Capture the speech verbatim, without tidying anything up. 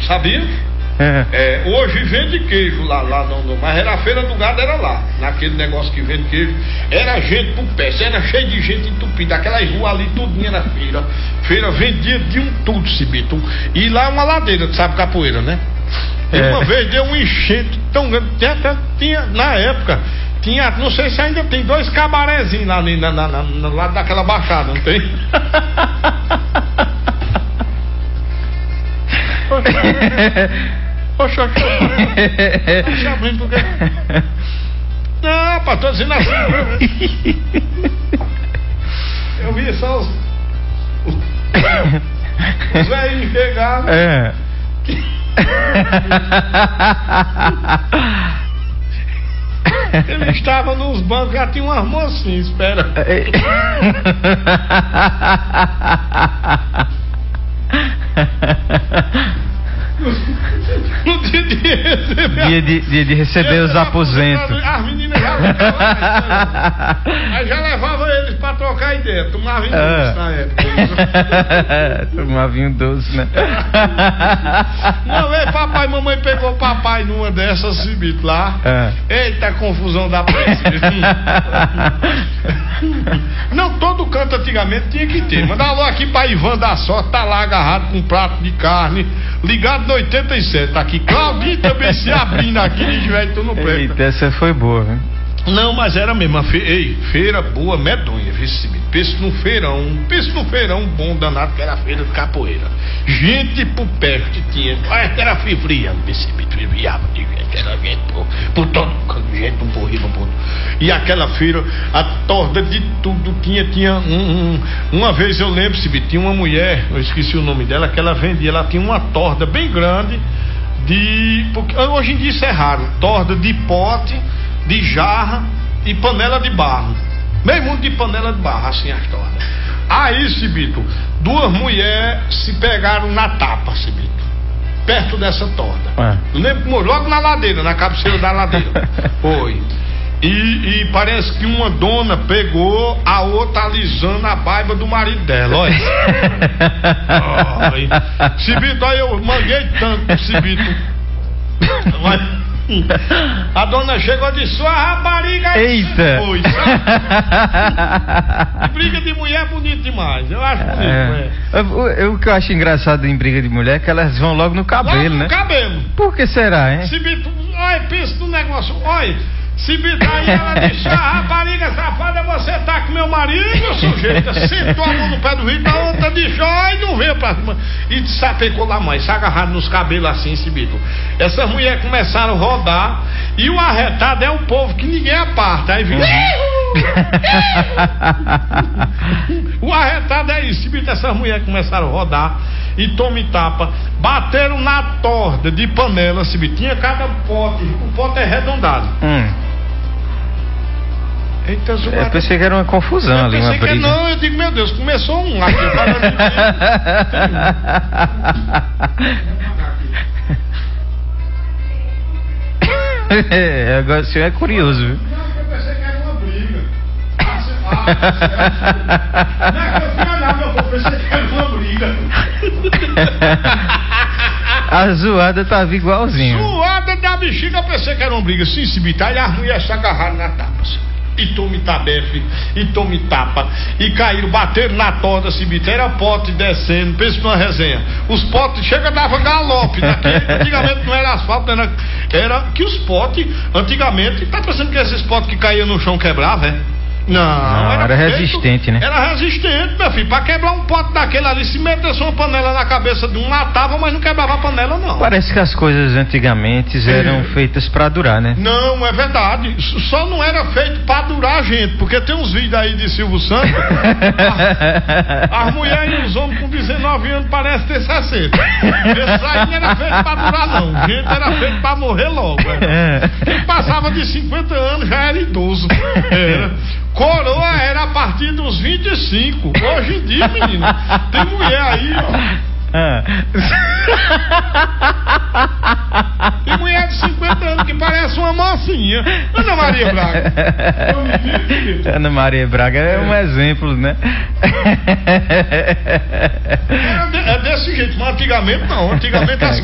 sabia? É. É, hoje vende queijo lá, lá não, não, mas era a feira do gado, era lá, naquele negócio que vende queijo, era gente por pé, era cheio de gente entupida, aquelas ruas ali tudinha na feira, feira vendia de um tudo, Cibito, e lá é uma ladeira, tu sabe, capoeira, né? E é. Uma vez deu um enchente tão grande, tinha, tinha, na época, tinha, não sei se ainda tem dois cabarezinhos lá na, na, na, no lado daquela baixada, não tem? Poxa, poxa, abrindo porque... Não, rapaz, tô dizendo assim. Eu vi só os. Os velhos chegaram. É. Ele estava nos bancos, já tinha umas mocinhas, espera. No dia de receber, dia de, dia de receber os aposentos. As meninas já levavam, aí já levava eles pra trocar ideia. Tomava vinho doce na época. Tomava vinho doce, né? Uma vez papai e mamãe pegou papai numa dessas Cibito lá. É. Eita, confusão da pressa. Não, todo canto antigamente tinha que ter. Manda alô aqui pra Ivan da Sorte, tá lá agarrado com um prato de carne, ligado no oitenta e sete, tá aqui. Claudinho também se abrindo aqui, de velho, tu não presta. Eita, essa foi boa, né? Não, mas era mesmo, fe... Ei, feira boa, medonha, viu, pensa num feirão, pensa num feirão bom danado, que era a feira de capoeira. Gente por perto que tinha, era fria, viava de gente, era gente por, por todo canto, gente um por riba, por... E aquela feira, a torta de tudo, tinha, tinha um, um, uma vez eu lembro, se tinha uma mulher, eu esqueci o nome dela, que ela vendia, ela tinha uma torta bem grande, de, porque hoje em dia isso é raro, torta de pote, de jarra e panela de barro, meio mundo de panela de barro, assim as tortas. Aí, Cibito, duas mulheres se pegaram na tapa, Cibito, perto dessa torta. É. Lembro, logo na ladeira, na cabeceira da ladeira. Foi. E, e parece que uma dona pegou a outra alisando a barba do marido dela, olha. Oh, Cibito, aí eu manguei tanto, Cibito. Olha. A dona chegou e disse: sua rapariga. Eita! Foi, sabe? Briga de mulher é bonito demais. Eu acho bonito, é. É. O, o que eu acho engraçado em briga de mulher é que elas vão logo no cabelo, logo no né? cabelo. Por que será, hein? Cibito, olha, pensa no negócio, olha. Cibito, aí ela disse: ah, rapariga safada, você tá com meu marido, sujeita. Sentou a mão no pé do vidro, a outra disse: ó, e não veio pra cima. E sapecou lá mais, se agarrado nos cabelos assim, Cibito. Essas mulheres começaram a rodar, e o arretado é o povo que ninguém aparta. Aí viu? O arretado é isso, Cibito. Essas mulheres começaram a rodar e tome tapa, bateram na torta de panela, Cibito. Tinha cada pote, o pote é arredondado. Hum. Eita, eu pensei que era uma confusão eu ali, uma briga. Que não, eu digo, meu Deus, começou um aqui. É, agora o senhor é curioso, viu? Não, eu pensei que era uma briga. Ah, não é que eu tinha nada, eu pensei que era uma briga. A zoada tava igualzinho. Zoada da bexiga, eu pensei que era uma briga. Sim, se bitar, e as mulheres se agarraram na tapa. E tome tabefe, e tome tapa. E caíram, bateram na torta, se bitar. Era pote descendo, pensa numa resenha. Os potes, chega, dava galope. Naquele, antigamente não era asfalto, era, era que os potes, antigamente, tá pensando que esses potes que caíam no chão quebravam, é? Não, não, era, era feito, resistente, né? Era resistente, meu filho. Pra quebrar um pote daquele ali, se metesse uma panela na cabeça de um, matava, mas não quebrava a panela, não. Parece que as coisas antigamente eram é. feitas pra durar, né? Não, é verdade. Só não era feito pra durar a gente, porque tem uns vídeos aí de Silvio Santos. As mulheres e os homens com dezenove anos parecem ter sessenta. Esse aí não era feito pra durar, não. A gente era feito pra morrer logo. Era. Quem passava de cinquenta anos já era idoso. Era. Coroa era a partir dos vinte e cinco. Hoje em dia, menino, tem mulher aí, ó. Ah. Tem mulher de cinquenta anos que parece uma mocinha. Ana Maria Braga. Ana Maria Braga é um exemplo, né? É, de, é desse jeito, mas antigamente não. Antigamente as